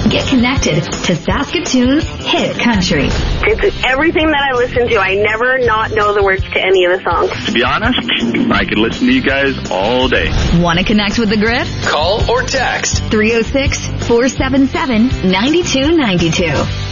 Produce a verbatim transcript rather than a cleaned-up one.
Get connected to Saskatoon's hit country. It's everything that I listen to. I never not know the words to any of the songs. To be honest, I could listen to you guys all day. Want to connect with the Grid? Call or text three oh six, four seven seven, nine two nine two.